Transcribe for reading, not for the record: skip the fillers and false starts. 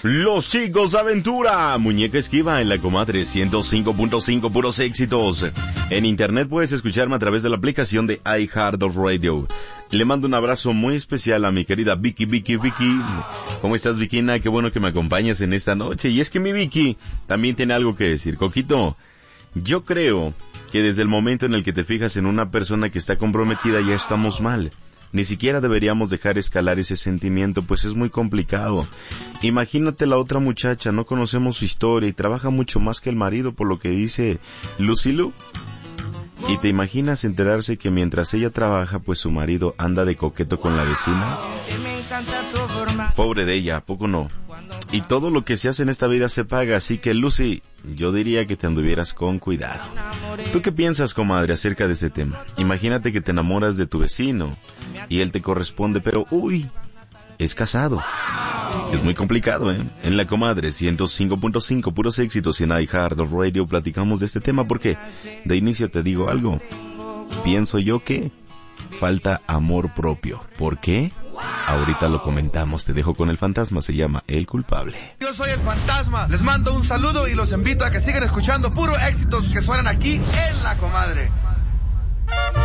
Los Chicos Aventura, Muñeca Esquiva en la Comadre 105.5, puros éxitos. En internet puedes escucharme a través de la aplicación de iHeartRadio. Le mando un abrazo muy especial a mi querida Vicky. ¿Cómo estás, Vikina? Qué bueno que me acompañas en esta noche. Y es que mi Vicky también tiene algo que decir. Coquito, yo creo que desde el momento en el que te fijas en una persona que está comprometida ya estamos mal. Ni siquiera deberíamos dejar escalar ese sentimiento, pues es muy complicado. Imagínate la otra muchacha, no conocemos su historia y trabaja mucho más que el marido, por lo que dice Lucilu. ¿Y te imaginas enterarse que mientras ella trabaja, pues su marido anda de coqueto con la vecina? Pobre de ella, ¿a poco no? Y todo lo que se hace en esta vida se paga, así que Lucy, yo diría que te anduvieras con cuidado. ¿Tú qué piensas, comadre, acerca de ese tema? Imagínate que te enamoras de tu vecino y él te corresponde, pero es casado. Es muy complicado, ¿eh? En la Comadre 105.5, puros éxitos, y en iHeartRadio platicamos de este tema porque de inicio te digo algo. Pienso yo que falta amor propio. ¿Por qué? Ahorita lo comentamos. Te dejo con el fantasma, se llama El Culpable. Yo soy el fantasma, les mando un saludo y los invito a que sigan escuchando puros éxitos que suenan aquí en la Comadre.